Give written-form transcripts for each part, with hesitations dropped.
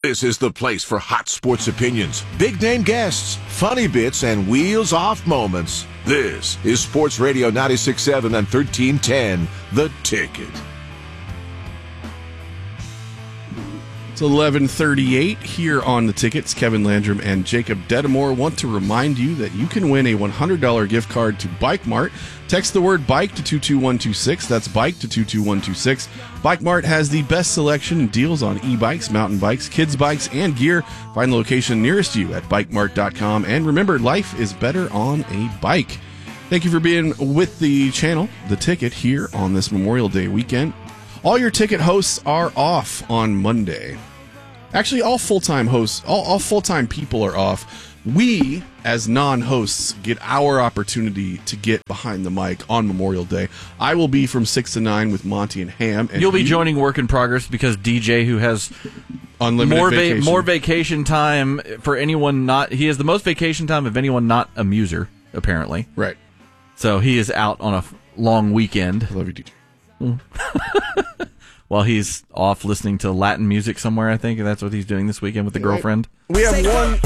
This is the place for hot sports opinions, big-name guests, funny bits, and wheels-off moments. This is Sports Radio 96.7 and 1310, The Ticket. It's 11:38 here on The Tickets. Kevin Landrum and Jacob Dedamore want to remind you that you can win a $100 gift card to Bike Mart. Text the word BIKE to 22126. That's BIKE to 22126. Bike Mart has the best selection and deals on e-bikes, mountain bikes, kids' bikes, and gear. Find the location nearest you at bikemart.com. And remember, life is better on a bike. Thank you for being with the channel, The Ticket, here on this Memorial Day weekend. All your ticket hosts are off on Monday. Actually, all full-time hosts, all full-time people are off. We, as non-hosts, get our opportunity to get behind the mic on Memorial Day. I will be from 6 to 9 with Monty and Ham. And you'll be joining Work in Progress because DJ, who has unlimited more vacation time for anyone not... He has the most vacation time of anyone not a muser, apparently. Right. So he is out on a long weekend. I love you, DJ. While he's off listening to Latin music somewhere, I think that's what he's doing this weekend with the girlfriend. We have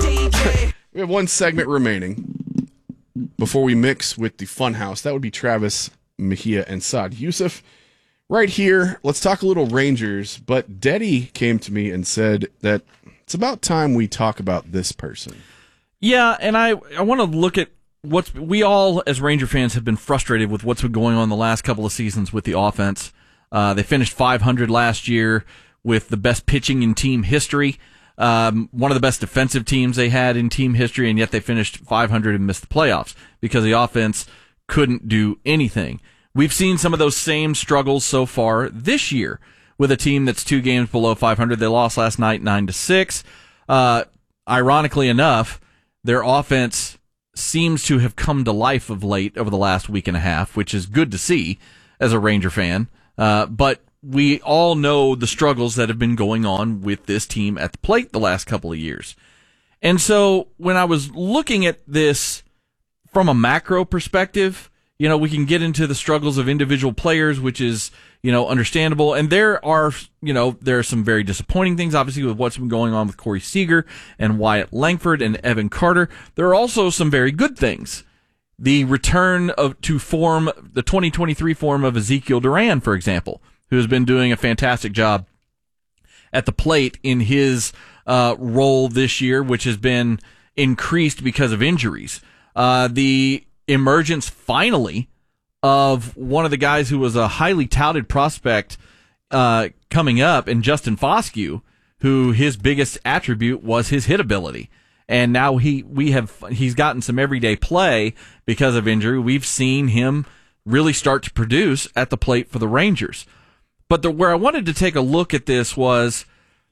one segment remaining before we mix with the Funhouse. That would be Travis Mejia and Saad Youssef. Right here, let's talk a little Rangers, but Deddy came to me and said that it's about time we talk about this person. Yeah, and I want to look at we all, as Ranger fans, have been frustrated with what's been going on the last couple of seasons with the offense. They finished 500 last year with the best pitching in team history, one of the best defensive teams they had in team history, and yet they finished 500 and missed the playoffs because the offense couldn't do anything. We've seen some of those same struggles so far this year with a team that's 2 games below 500. They lost last night 9-6. Ironically enough, their offense seems to have come to life of late over the last week and a half, which is good to see as a Ranger fan. But we all know the struggles that have been going on with this team at the plate the last couple of years. And so when I was looking at this from a macro perspective, we can get into the struggles of individual players, which is, understandable. And there are some very disappointing things, obviously, with what's been going on with Corey Seager and Wyatt Langford and Evan Carter. There are also some very good things. The return to form, the 2023 form of Ezekiel Duran, for example, who has been doing a fantastic job at the plate in his role this year, which has been increased because of injuries. The emergence, finally, of one of the guys who was a highly touted prospect coming up, in Justin Foscue, who his biggest attribute was his hit ability. And now he's gotten some everyday play because of injury. We've seen him really start to produce at the plate for the Rangers. But where I wanted to take a look at this was,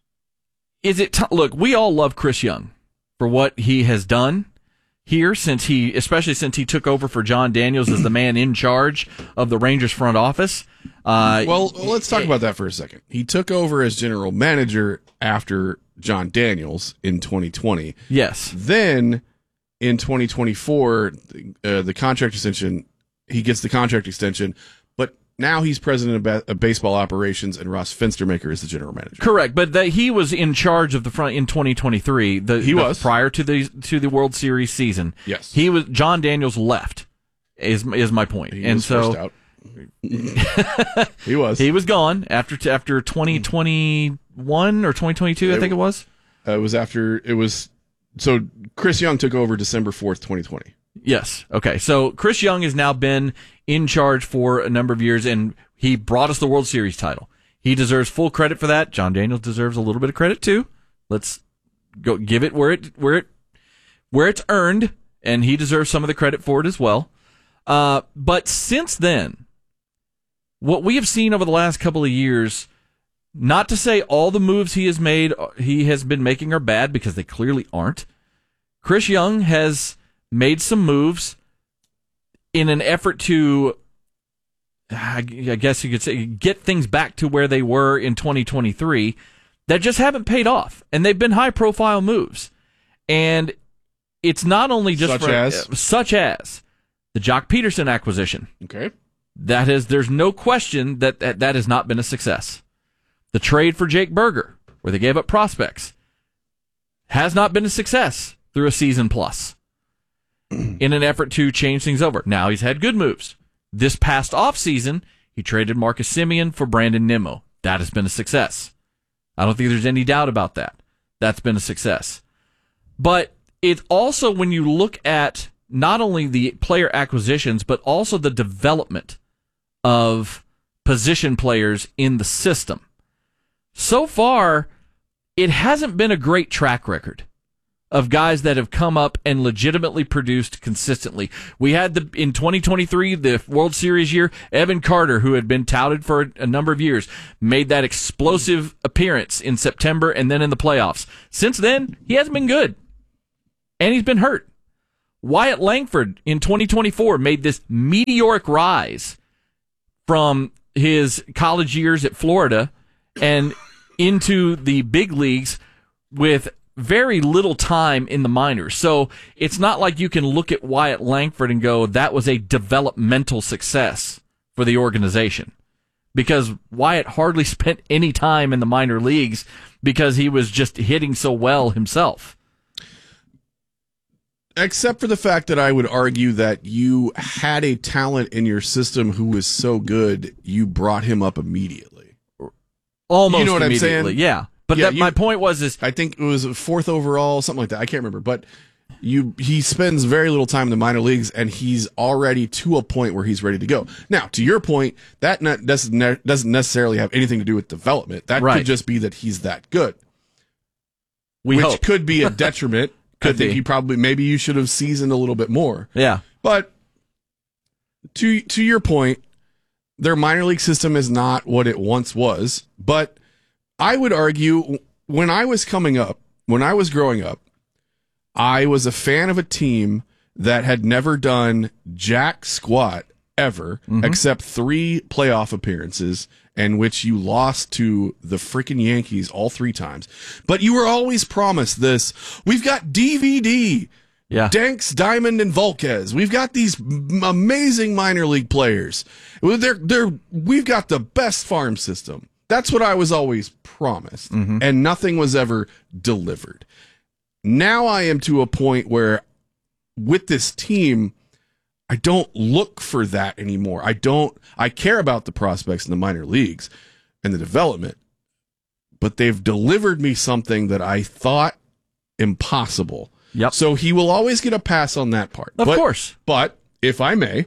look, we all love Chris Young for what he has done here especially since he took over for John Daniels as the man in charge of the Rangers front office. Well, let's talk about that for a second. He took over as general manager after John Daniels in 2020. Yes. Then in 2024, the contract extension, he gets the contract extension, but now he's president of baseball operations, and Ross Fenstermaker is the general manager. Correct, but he was in charge of the front in 2023. He was prior to the World Series season. Yes, he was. John Daniels left. Is my point, he was first out. He was gone after 2021 or 2022. I think it was. So Chris Young took over December 4th, 2020. Yes. Okay. So Chris Young has now been in charge for a number of years, and he brought us the World Series title. He deserves full credit for that. John Daniels deserves a little bit of credit too. Let's go give it where it's earned, and he deserves some of the credit for it as well. But since then, what we have seen over the last couple of years, not to say all the moves he has been making are bad, because they clearly aren't. Chris Young has made some moves in an effort to, I guess you could say, get things back to where they were in 2023 that just haven't paid off. And they've been high-profile moves. And it's not only just such as the Jock Peterson acquisition. Okay. There's no question that has not been a success. The trade for Jake Burger, where they gave up prospects, has not been a success through a season plus in an effort to change things over. Now he's had good moves. This past offseason, he traded Marcus Semien for Brandon Nimmo. That has been a success. I don't think there's any doubt about that. That's been a success. But it's also when you look at not only the player acquisitions, but also the development of position players in the system. So far, it hasn't been a great track record of guys that have come up and legitimately produced consistently. We had in 2023, the World Series year, Evan Carter, who had been touted for a number of years, made that explosive appearance in September and then in the playoffs. Since then, he hasn't been good. And he's been hurt. Wyatt Langford in 2024 made this meteoric rise from his college years at Florida and into the big leagues with very little time in the minors. So it's not like you can look at Wyatt Langford and go, that was a developmental success for the organization. Because Wyatt hardly spent any time in the minor leagues because he was just hitting so well himself. Except for the fact that I would argue that you had a talent in your system who was so good, you brought him up immediately. Almost you know what immediately, I'm saying? Yeah. But my point was I think it was 4th overall, something like that. I can't remember. But he spends very little time in the minor leagues, and he's already to a point where he's ready to go. Now, to your point, that doesn't necessarily have anything to do with development. That could just be that he's that good. Which hope. Could be a detriment. I think maybe you should have seasoned a little bit more. Yeah. But to your point, their minor league system is not what it once was. But I would argue when I was growing up, I was a fan of a team that had never done jack squat ever, except 3 playoff appearances in which you lost to the freaking Yankees all 3 times. But you were always promised this. We've got DVD, Danks, Diamond, and Volquez. We've got these amazing minor league players. We've got the best farm system. That's what I was always promised, and nothing was ever delivered. Now I am to a point where, with this team, I don't look for that anymore. I care about the prospects in the minor leagues and the development, but they've delivered me something that I thought impossible. Yep. So he will always get a pass on that part. Of course. But if I may,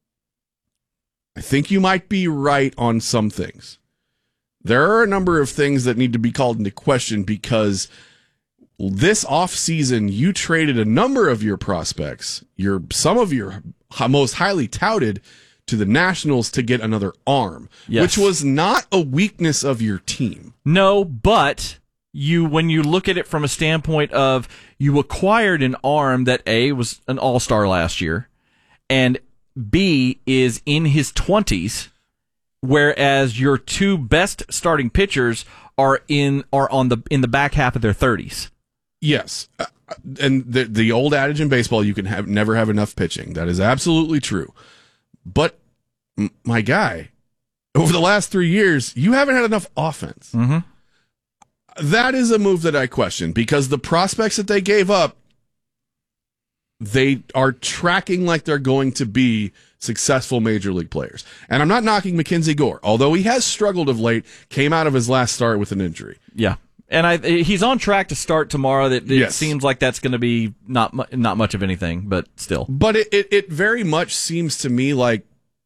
I think you might be right on some things. There are a number of things that need to be called into question because this offseason, you traded a number of your prospects, some of your most highly touted, to the Nationals to get another arm, which was not a weakness of your team. No, but when you look at it from a standpoint of you acquired an arm that A, was an all-star last year, and B, is in his 20s, whereas your 2 best starting pitchers are in the back half of their 30s. Yes, and the old adage in baseball, you can never have enough pitching. That is absolutely true. But my guy, over the last 3 years, you haven't had enough offense. That is a move that I question because the prospects that they gave up, they are tracking like they're going to be successful major league players. And I'm not knocking Mackenzie Gore, although he has struggled of late, came out of his last start with an injury. Yeah. And he's on track to start tomorrow. It seems like that's going to be not much of anything, but still. But it very much seems to me like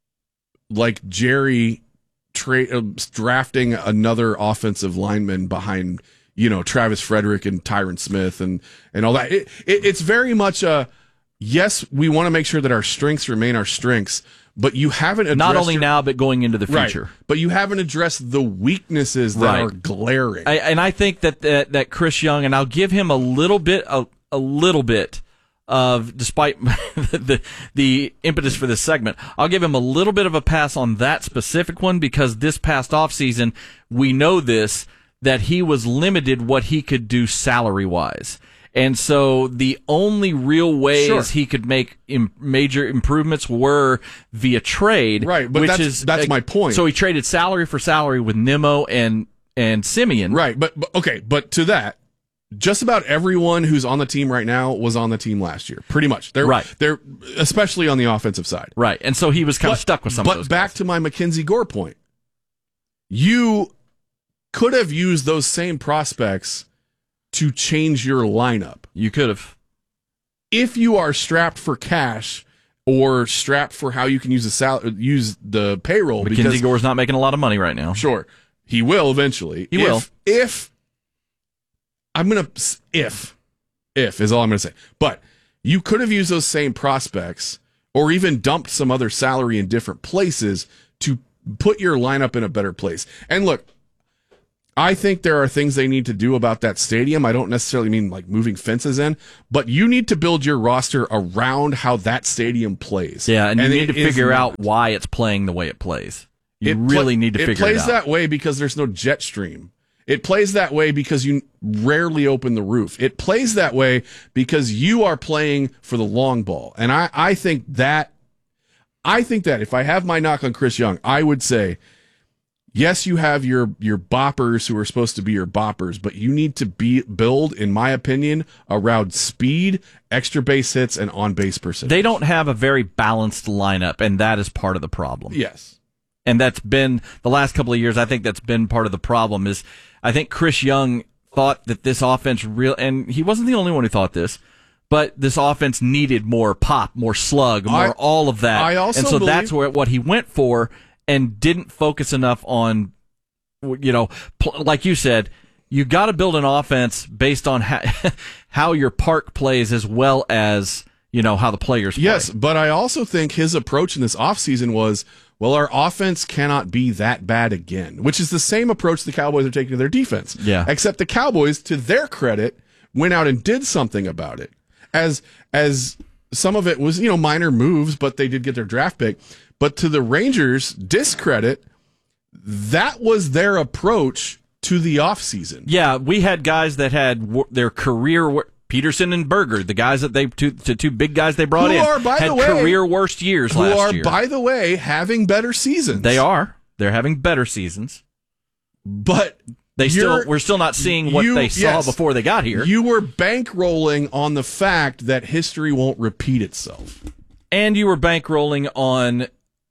Jerry drafting another offensive lineman behind Travis Frederick and Tyron Smith and all that. It's very much yes, we want to make sure that our strengths remain our strengths. But you haven't addressed not only now, but going into the future. Right. But you haven't addressed the weaknesses that are glaring. I think that Chris Young, and I'll give him a little bit of, despite the impetus for this segment, I'll give him a little bit of a pass on that specific one because this past offseason, we know that he was limited what he could do salary-wise. And so the only real ways he could make major improvements were via trade. Right, but that's my point. So he traded salary for salary with Nimmo and Semien. Right, but to that, just about everyone who's on the team right now was on the team last year. Pretty much. They're especially on the offensive side. Right. And so he was kind of stuck with some of those But back guys. to my Mackenzie Gore point. You could have used those same prospects to change your lineup. You could have. If you are strapped for cash or strapped for how you can use the payroll. Mackenzie Gore's not making a lot of money right now. Sure. He will eventually. He will. If is all I'm going to say. But you could have used those same prospects or even dumped some other salary in different places to put your lineup in a better place. And look, I think there are things they need to do about that stadium. I don't necessarily mean like moving fences in, but you need to build your roster around how that stadium plays. Yeah, and you need to figure out why it's playing the way it plays. You really need to figure it out. It plays that way because there's no jet stream. It plays that way because you rarely open the roof. It plays that way because you are playing for the long ball. And I think that if I have my knock on Chris Young, I would say, yes, you have your boppers who are supposed to be your boppers, but you need to build, in my opinion, around speed, extra base hits, and on-base percentage. They don't have a very balanced lineup, and that is part of the problem. Yes. And that's been, the last couple of years, I think that's been part of the problem is, I think Chris Young thought that this offense and he wasn't the only one who thought this, but this offense needed more pop, more slug, all of that. And so that's what he went for, and didn't focus enough on, like you said, you got to build an offense based on how your park plays as well as, how the players play. Yes, but I also think his approach in this offseason was, well, our offense cannot be that bad again, which is the same approach the Cowboys are taking to their defense. Yeah. Except the Cowboys, to their credit, went out and did something about it. As some of it was, minor moves, but they did get their draft pick. But to the Rangers' discredit, that was their approach to the offseason. Yeah, we had guys that had their career, Peterson and Berger, the guys that the two big guys they brought in, had career worst years last year. Who are, by the way, having better seasons. They are. They're having better seasons. But we're still not seeing what they saw before they got here. You were bankrolling on the fact that history won't repeat itself. And you were bankrolling on,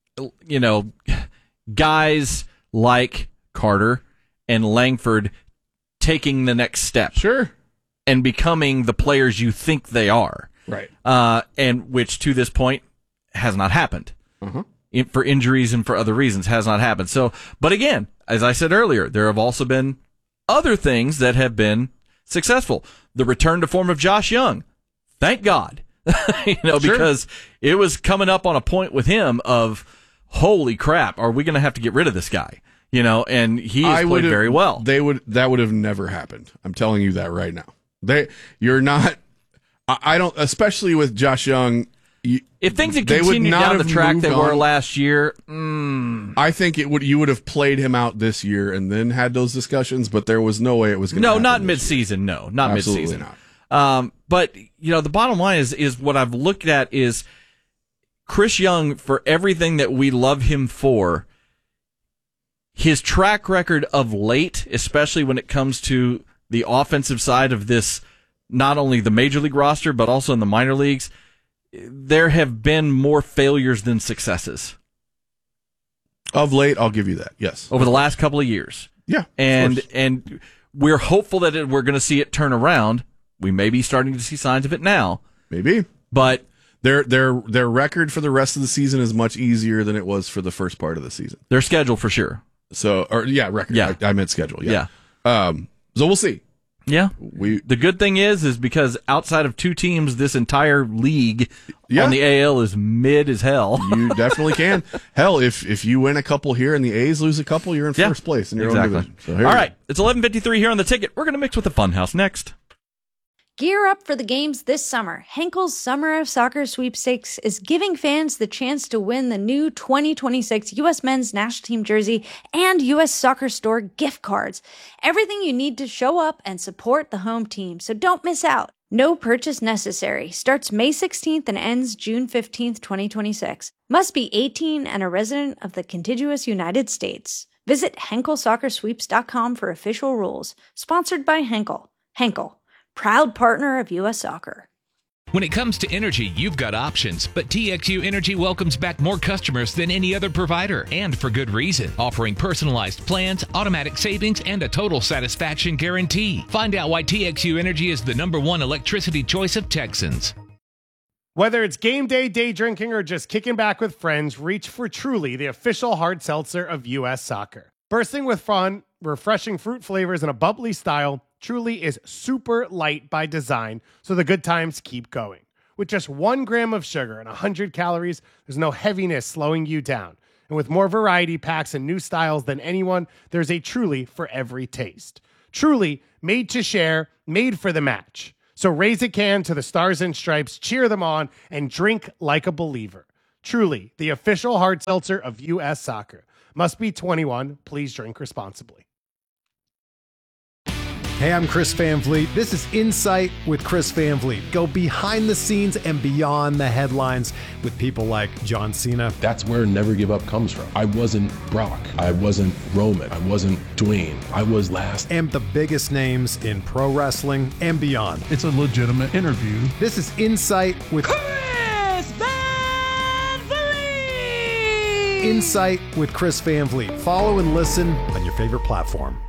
guys like Carter and Langford taking the next step. Sure. And becoming the players you think they are. Right. And which to this point has not happened. Uh-huh. For injuries and for other reasons has not happened. So, but again, as I said earlier, there have also been other things that have been successful. The return to form of Josh Young. Thank God. Sure. Because it was coming up on a point with him of, holy crap, are we going to have to get rid of this guy? And he has played very well. That would have never happened. I'm telling you that right now. I don't, especially with Josh Young. If things had continued down the track they were last year, I think you would have played him out this year and then had those discussions, but there was no way it was going to happen. No, not mid-season. No, not Absolutely mid-season. Not. But, the bottom line is what I've looked at is Chris Young, for everything that we love him for, his track record of late, especially when it comes to the offensive side of this, not only the major league roster, but also in the minor leagues, there have been more failures than successes. Of late, I'll give you that, yes. Over the last couple of years. Yeah. And we're hopeful that we're going to see it turn around. We may be starting to see signs of it now. Maybe. But their record for the rest of the season is much easier than it was for the first part of the season. Their schedule for sure. Record. Yeah. I meant schedule. Yeah. So we'll see. Yeah. The good thing is because outside of two teams, this entire league on the AL is mid as hell. You definitely can. Hell, if you win a couple here and the A's lose a couple, you're in first place in your own division. So all right. It's 11:53 here on the ticket. We're going to mix with the Funhouse next. Gear up for the games this summer. Henkel's Summer of Soccer Sweepstakes is giving fans the chance to win the new 2026 U.S. Men's National Team jersey and U.S. Soccer Store gift cards. Everything you need to show up and support the home team, so don't miss out. No purchase necessary. Starts May 16th and ends June 15th, 2026. Must be 18 and a resident of the contiguous United States. Visit HenkelSoccerSweeps.com for official rules. Sponsored by Henkel. Henkel. proud partner of U.S. Soccer. When it comes to energy, you've got options, but TXU Energy welcomes back more customers than any other provider, and for good reason, offering personalized plans, automatic savings, and a total satisfaction guarantee. Find out why TXU Energy is the #1 electricity choice of Texans. Whether it's game day, day drinking, or just kicking back with friends, reach for Truly, the official hard seltzer of U.S. Soccer. Bursting with fun, refreshing fruit flavors, and a bubbly style, Truly is super light by design, so the good times keep going. With just 1 gram of sugar and 100 calories, there's no heaviness slowing you down. And with more variety packs and new styles than anyone, there's a Truly for every taste. Truly, made to share, made for the match. So raise a can to the Stars and Stripes, cheer them on, and drink like a believer. Truly, the official hard seltzer of U.S. Soccer. Must be 21. Please drink responsibly. Hey, I'm Chris Van Vliet. This is Insight with Chris Van Vliet. Go behind the scenes and beyond the headlines with people like John Cena. That's where Never Give Up comes from. I wasn't Brock. I wasn't Roman. I wasn't Dwayne. I was last. And the biggest names in pro wrestling and beyond. It's a legitimate interview. This is Insight with Chris Van Vliet. Insight with Chris Van Vliet. Follow and listen on your favorite platform.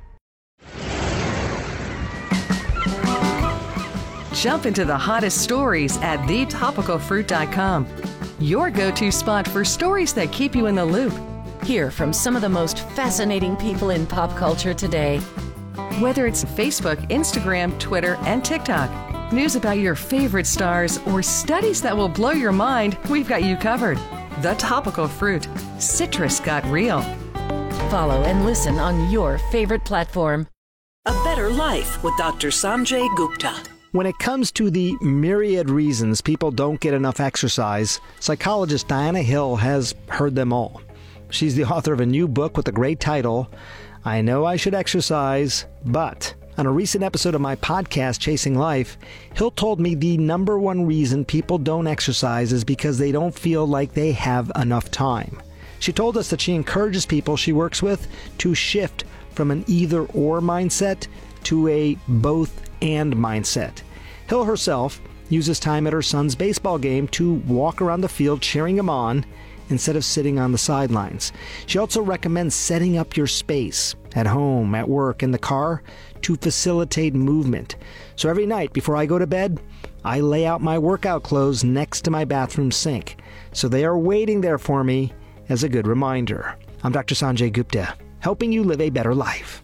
Jump into the hottest stories at thetopicalfruit.com. Your go-to spot for stories that keep you in the loop. Hear from some of the most fascinating people in pop culture today. Whether it's Facebook, Instagram, Twitter, and TikTok, news about your favorite stars, or studies that will blow your mind, we've got you covered. The Topical Fruit. Citrus got real. Follow and listen on your favorite platform. A Better Life with Dr. Sanjay Gupta. When it comes to the myriad reasons people don't get enough exercise, psychologist Diana Hill has heard them all. She's the author of a new book with a great title, I Know I Should Exercise, But. On a recent episode of my podcast, Chasing Life, Hill told me the #1 reason people don't exercise is because they don't feel like they have enough time. She told us that she encourages people she works with to shift from an either-or mindset to a both-and mindset. Hill herself uses time at her son's baseball game to walk around the field cheering him on instead of sitting on the sidelines. She also recommends setting up your space at home, at work, in the car to facilitate movement. So every night before I go to bed, I lay out my workout clothes next to my bathroom sink. So they are waiting there for me as a good reminder. I'm Dr. Sanjay Gupta, helping you live a better life.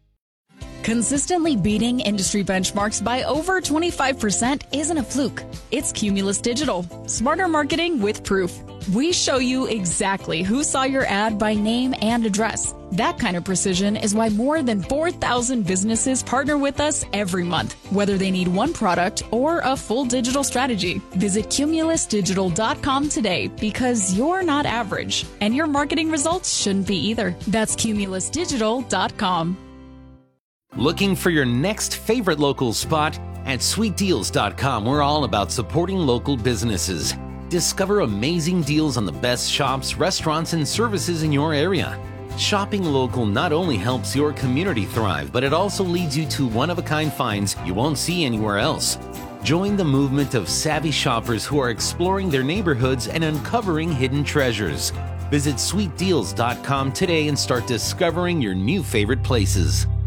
Consistently beating industry benchmarks by over 25% isn't a fluke. It's Cumulus Digital. Smarter marketing with proof. We show you exactly who saw your ad by name and address. That kind of precision is why more than 4,000 businesses partner with us every month, whether they need one product or a full digital strategy. Visit cumulusdigital.com today because you're not average, and your marketing results shouldn't be either. That's cumulusdigital.com. Looking for your next favorite local spot? At sweetdeals.com, we're all about supporting local businesses. Discover amazing deals on the best shops, restaurants, and services in your area. Shopping local not only helps your community thrive, but it also leads you to one-of-a-kind finds you won't see anywhere else. Join the movement of savvy shoppers who are exploring their neighborhoods and uncovering hidden treasures. Visit sweetdeals.com today and start discovering your new favorite places.